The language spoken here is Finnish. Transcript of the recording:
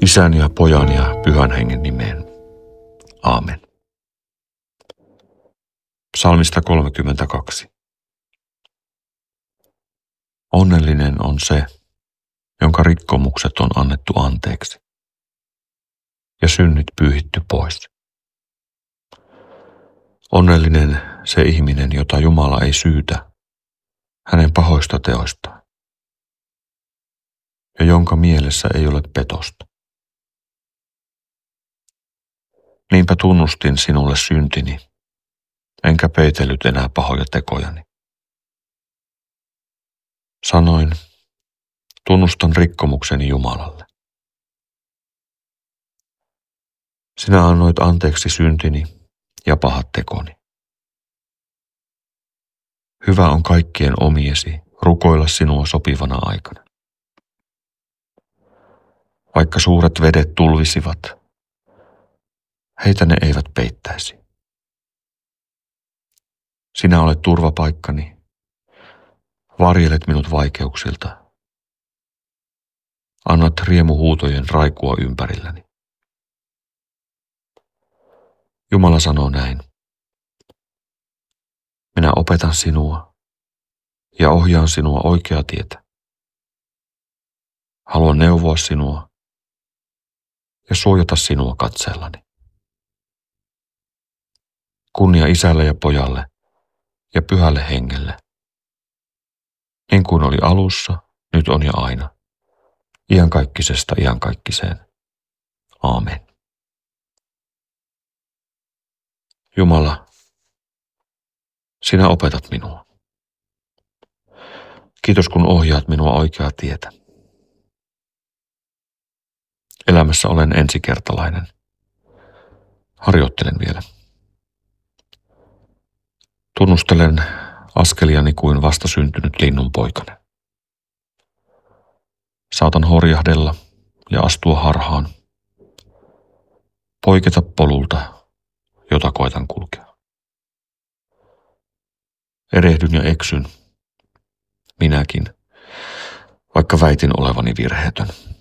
Isän ja Pojan ja Pyhän Hengen nimeen. Aamen. Psalmista 32. Onnellinen on se, jonka rikkomukset on annettu anteeksi ja synnit pyyhitty pois. Onnellinen se ihminen, jota Jumala ei syytä hänen pahoista teoistaan ja jonka mielessä ei ole petosta. Niinpä tunnustin sinulle syntini, enkä peitellyt enää pahoja tekojani. Sanoin, tunnustan rikkomukseni Jumalalle. Sinä annoit anteeksi syntini ja pahat tekoni. Hyvä on kaikkien omiesi rukoilla sinua sopivana aikana. Vaikka suuret vedet tulvisivat, heitä ne eivät peittäisi. Sinä olet turvapaikkani, varjelet minut vaikeuksilta. Annat riemuhuutojen raikua ympärilläni. Jumala sanoo näin. Minä opetan sinua ja ohjaan sinua oikeaa tietä. Haluan neuvoa sinua ja suojata sinua katseellani. Kunnia Isälle ja Pojalle ja Pyhälle Hengelle, niin kuin oli alussa, nyt on ja aina, iankaikkisesta iankaikkiseen. Aamen. Jumala, sinä opetat minua. Kiitos, kun ohjaat minua oikeaa tietä. Elämässä olen ensikertalainen. Harjoittelen vielä. Tunnustelen askeliani kuin vastasyntynyt linnunpoikanen. Saatan horjahdella ja astua harhaan. Poiketa polulta, jota koitan kulkea. Erehdyn ja eksyn, minäkin, vaikka väitin olevani virheetön.